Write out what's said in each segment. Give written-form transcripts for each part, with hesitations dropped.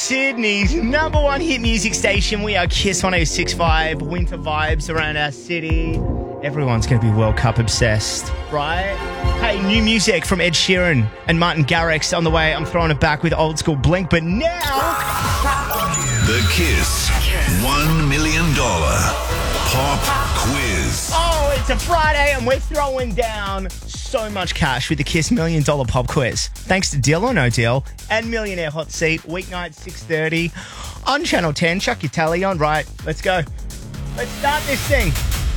Sydney's number one hit music station. We are Kiss 106.5. Winter vibes around our city. Everyone's going to be World Cup obsessed, right? Hey, new music from Ed Sheeran and Martin Garrix on the way. I'm throwing it back with old school Blink, but now... The Kiss $1 million Pop Quiz. Oh, it's a Friday and we're throwing down so much cash with the Kiss $1 Million Pop Quiz. Thanks to Deal or No Deal and Millionaire Hot Seat, weeknight 6:30 on Channel 10. Chuck your tally on. Right, let's go. Let's start this thing.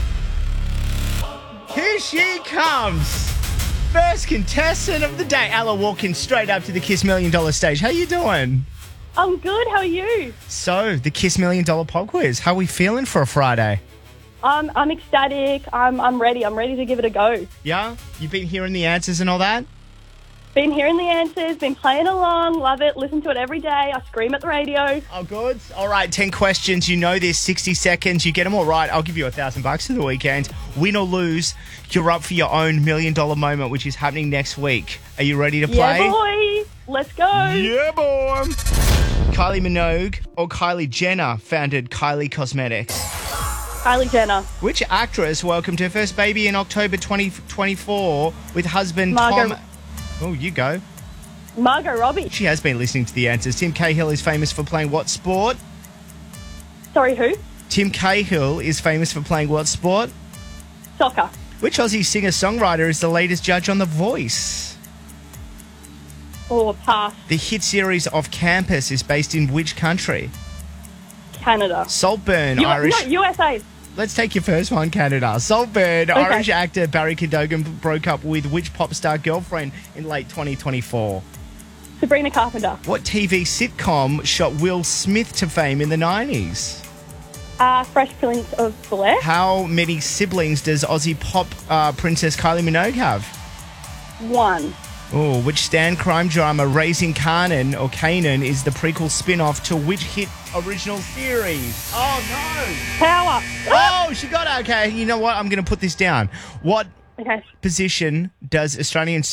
Here she comes. First contestant of the day. Ella walking straight up to the Kiss $1 Million stage. How you doing? I'm good. How are you? So, the Kiss $1 Million Pop Quiz. How are we feeling for a Friday? I'm ecstatic. I'm ready. I'm ready to give it a go. Yeah? You've been hearing the answers and all that? Been hearing the answers, been playing along, love it, listen to it every day. I scream at the radio. Oh, good. All right, 10 questions. You know this, 60 seconds. You get them all right, I'll give you $1,000 for the weekend. Win or lose, you're up for your own $1 million moment, which is happening next week. Are you ready to play? Yeah, boy. Let's go. Yeah, boy. Kylie Minogue or Kylie Jenner founded Kylie Cosmetics? Kylie Jenner. Which actress welcomed her first baby in October 2024 with husband Margot. Tom... Oh, you go. Margot Robbie. She has been listening to the answers. Tim Cahill is famous for playing what sport? Sorry, who? Tim Cahill is famous for playing what sport? Soccer. Which Aussie singer-songwriter is the latest judge on The Voice? Or pass. The hit series Off Campus is based in which country? Canada. Saltburn, Irish... No, USA. Let's take your first one, Canada. Saltburn, okay. Irish actor Barry Keoghan broke up with which pop star girlfriend in late 2024? Sabrina Carpenter. What TV sitcom shot Will Smith to fame in the 90s? Fresh Prince of Bel-Air. How many siblings does Aussie pop princess Kylie Minogue have? 1. Oh, which Stan crime drama Raising Kanan or Kanan is the prequel spin-off to which hit original series? Oh, no. Power. Oh, she got it. Okay, you know what? I'm going to put this down. What Okay. position does Australian